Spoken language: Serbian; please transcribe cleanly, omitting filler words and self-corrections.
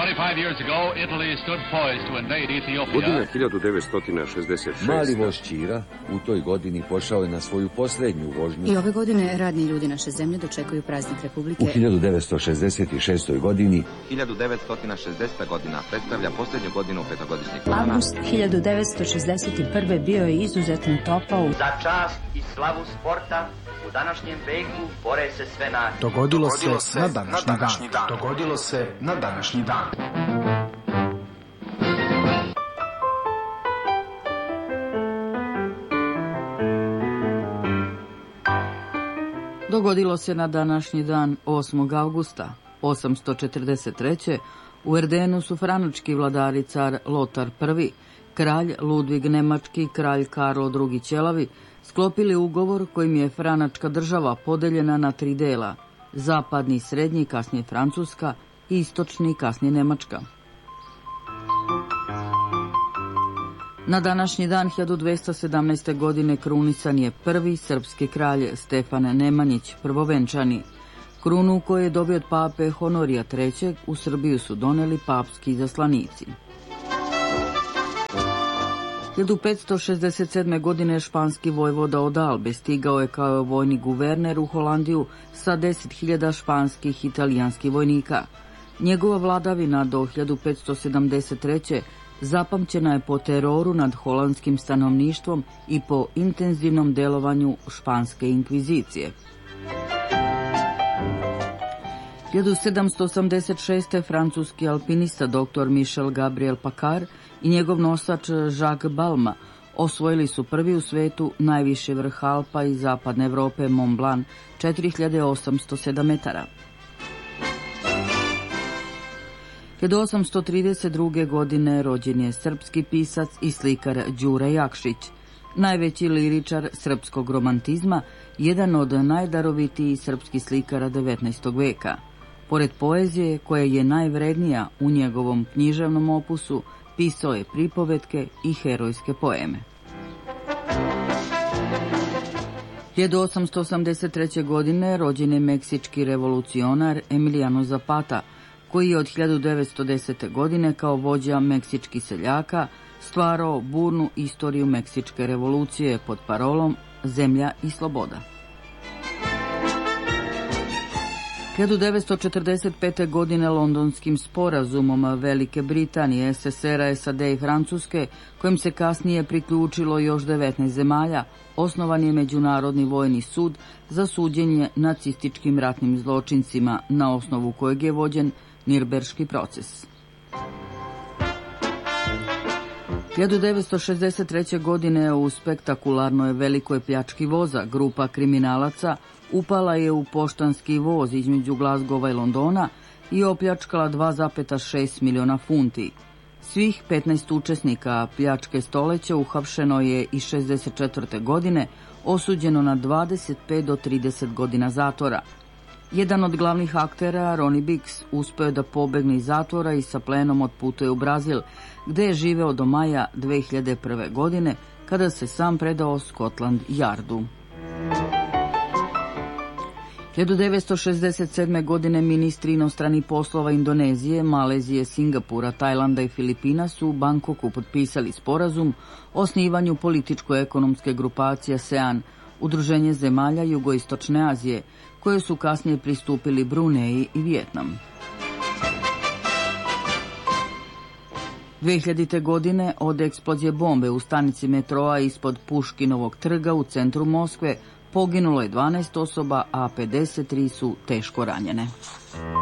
25 years ago, Italy stood poised to invade Ethiopia. Godina 1966. Mali voz Ćira u toj godini pošao je na svoju posljednju vožnju. I ove godine radni ljudi naše zemlje dočekuju praznik Republike. U 1966. godini 1960. godina predstavlja posljednju godinu petogodišnjeg plana. Avgust 1961. bio je izuzetno topao. Za čast i slavu sporta u današnjem veku bore se sve nacije. Dogodilo se na današnji dan. Dogodilo se na današnji dan. Dogodilo se na današnji dan 8. avgusta 843. U Erdenu su franački vladari car Lotar I, kralj Ludvig Nemački i kralj Karlo II Ćelavi sklopili ugovor kojim je franačka država podeljena na 3 dela, zapadni, srednji, kasnije Francuska i istočni, kasnije Nemačka. Na današnji dan 1217. godine krunisan je prvi srpski kralj Stefan Nemanjić, prvovenčani. Krunu koju je dobio od pape Honorija III. U Srbiju su doneli papski izaslanici. 1567. godine španski vojvoda od Albe stigao je kao vojni guverner u Holandiju sa 10.000 španskih i italijanskih vojnika. Njegova vladavina do 1573. zapamćena je po teroru nad holandskim stanovništvom i po intenzivnom delovanju španske inkvizicije. 1786. francuski alpinista dr. Michel Gabriel Pacard i njegov nosač Jacques Balma osvojili su prvi u svetu najviši vrh Alpa iz zapadne Evrope Mont Blanc, 4807 metara. 1832. godine rođen je srpski pisac i slikar Đura Jakšić, najveći liričar srpskog romantizma, jedan od najdarovitijih srpskih slikara 19. veka. Pored poezije, koja je najvrednija u njegovom književnom opusu, pisao je pripovetke i herojske poeme. 1883. godine rođen je meksički revolucionar Emiliano Zapata, koji je od 1910. godine kao vođa meksičkih seljaka stvarao burnu istoriju meksičke revolucije pod parolom Zemlja i sloboda. 1945. godine londonskim sporazumom Velike Britanije, SSR-a, SAD i Francuske, kojim se kasnije priključilo još 19 zemalja, osnovan je Međunarodni vojni sud za suđenje nacističkim ratnim zločincima, na osnovu kojeg je vođen Nirnberški proces. 1963. godine u spektakularnoj velikoj pljački voza grupa kriminalaca upala je u poštanski voz između Glazgova i Londona i opljačkala 2,6 miliona funti. Svih 15 učesnika pljačke stoleća uhapšeno je i 64. godine, osuđeno na 25 do 30 godina zatvora. Jedan od glavnih aktera, Ronnie Biggs, uspeo je da pobegne iz zatvora i sa plenom otputuje u Brazil, gde je živeo do maja 2001. godine, kada se sam predao Scotland Yardu. 1967. godine ministri inostranih poslova Indonezije, Malezije, Singapura, Tajlanda i Filipina su u Bangkoku potpisali sporazum o osnivanju političko-ekonomske grupacije ASEAN, udruženje zemalja Jugoistočne Azije, koje su kasnije pristupili Bruneji i Vijetnam. 2000. godine od eksplozije bombe u stanici metroa ispod Puškinovog trga u centru Moskve poginulo je 12 osoba, a 53 su teško ranjene.